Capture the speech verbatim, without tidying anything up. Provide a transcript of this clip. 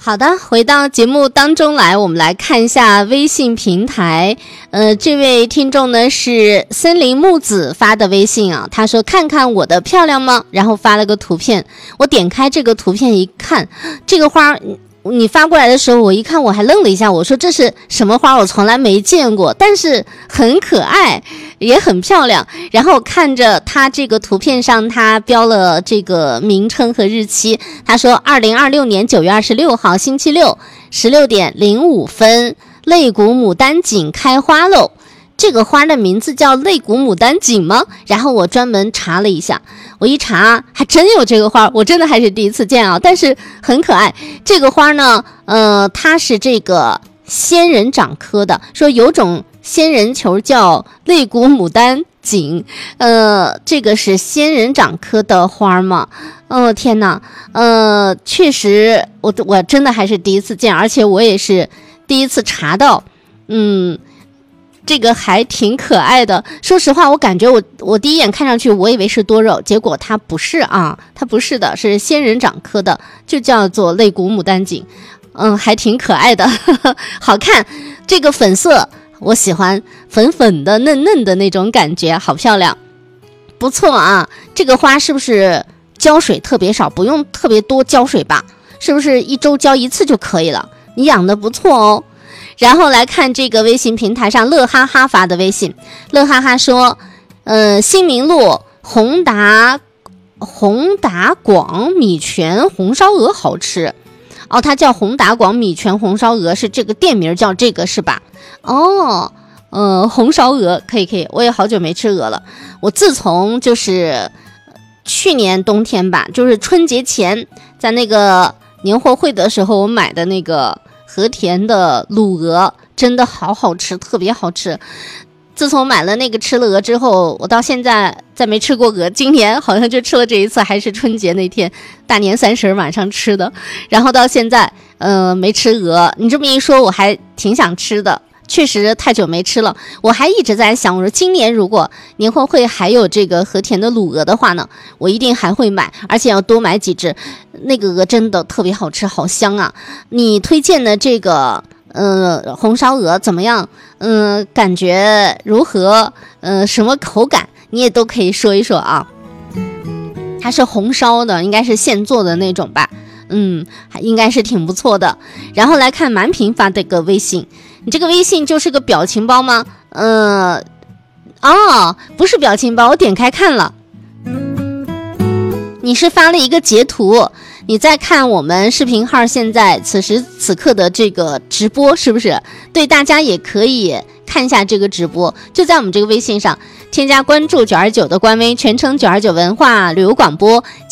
好的，回到节目当中来，我们来看一下微信平台。呃，这位听众呢是森林木子发的微信啊，他说看看我的漂亮吗？然后发了个图片，我点开这个图片一看，这个花你发过来的时候，我一看我还愣了一下，我说这是什么花？我从来没见过，但是很可爱，也很漂亮。然后看着它这个图片上，它标了这个名称和日期，他说二零二六年九月二十六号星期六十六点零五分，肋骨牡丹锦开花喽。这个花的名字叫肋骨牡丹锦吗？然后我专门查了一下，我一查还真有这个花，我真的还是第一次见啊，但是很可爱。这个花呢，呃，它是这个仙人掌科的，说有种仙人球叫肋骨牡丹锦，呃，这个是仙人掌科的花吗？哦天哪，呃，确实，我我真的还是第一次见，而且我也是第一次查到，嗯。这个还挺可爱的，说实话我感觉我我第一眼看上去我以为是多肉，结果它不是啊，它不是的，是仙人掌科的，就叫做肋骨牡丹锦。嗯，还挺可爱的，呵呵，好看。这个粉色我喜欢，粉粉的嫩嫩的那种感觉，好漂亮，不错啊。这个花是不是浇水特别少，不用特别多浇水吧？是不是一周浇一次就可以了？你养的不错哦。然后来看这个微信平台上乐哈哈发的微信，乐哈哈说，呃，新民路宏达宏达广米泉红烧鹅好吃。哦，它叫宏达广米泉红烧鹅，是这个店名叫这个是吧？哦，呃，红烧鹅可以可以，我也好久没吃鹅了。我自从就是去年冬天吧，就是春节前在那个年货会的时候，我买的那个和田的卤鹅真的好好吃，特别好吃。自从买了那个吃了鹅之后，我到现在再没吃过鹅，今年好像就吃了这一次，还是春节那天大年三十晚上吃的，然后到现在呃没吃鹅。你这么一说我还挺想吃的，确实太久没吃了。我还一直在想，我说今年如果年货会还有这个和田的卤鹅的话呢，我一定还会买，而且要多买几只。那个鹅真的特别好吃，好香啊。你推荐的这个呃红烧鹅怎么样？嗯、呃，感觉如何？呃，什么口感？你也都可以说一说啊。它是红烧的，应该是现做的那种吧？嗯，应该是挺不错的。然后来看满屏发的个微信，你这个微信就是个表情包吗？呃，哦，不是表情包，我点开看了。你是发了一个截图，你在看我们视频号现在此时此刻的这个直播，是不是？对，大家也可以看一下这个直播，就在我们这个微信上添加关注九二九的官微，全称九二九文化旅游广播。